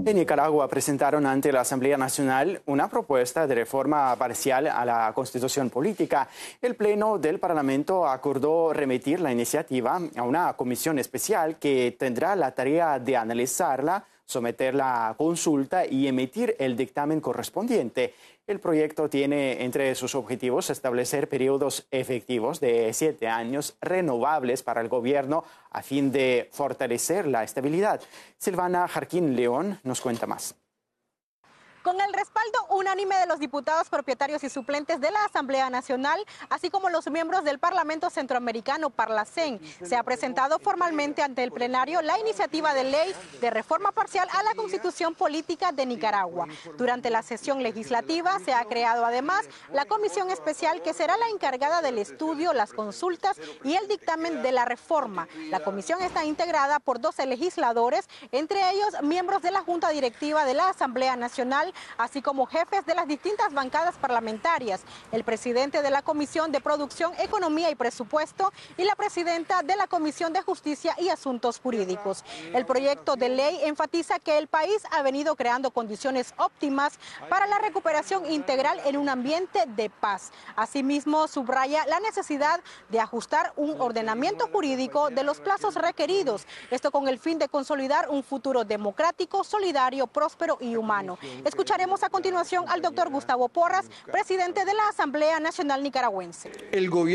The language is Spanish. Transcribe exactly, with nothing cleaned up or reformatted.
En Nicaragua presentaron ante la Asamblea Nacional una propuesta de reforma parcial a la Constitución Política. El Pleno del Parlamento acordó remitir la iniciativa a una comisión especial que tendrá la tarea de analizarla, someterla a consulta y emitir el dictamen correspondiente. El proyecto tiene entre sus objetivos establecer periodos efectivos de siete años renovables para el gobierno a fin de fortalecer la estabilidad. Silvana Jarquín León nos cuenta más. Con el respaldo unánime de los diputados propietarios y suplentes de la Asamblea Nacional, así como los miembros del Parlamento Centroamericano Parlacén, se ha presentado formalmente ante el plenario la iniciativa de ley de reforma parcial a la Constitución Política de Nicaragua. Durante la sesión legislativa se ha creado además la comisión especial que será la encargada del estudio, las consultas y el dictamen de la reforma. La comisión está integrada por doce legisladores, entre ellos miembros de la Junta Directiva de la Asamblea Nacional, así como jefes de las distintas bancadas parlamentarias, el presidente de la Comisión de Producción, Economía y Presupuesto y la presidenta de la Comisión de Justicia y Asuntos Jurídicos. El proyecto de ley enfatiza que el país ha venido creando condiciones óptimas para la recuperación integral en un ambiente de paz. Asimismo, subraya la necesidad de ajustar un ordenamiento jurídico de los plazos requeridos, esto con el fin de consolidar un futuro democrático, solidario, próspero y humano. Escucharemos a continuación al doctor Gustavo Porras, presidente de la Asamblea Nacional Nicaragüense. El gobierno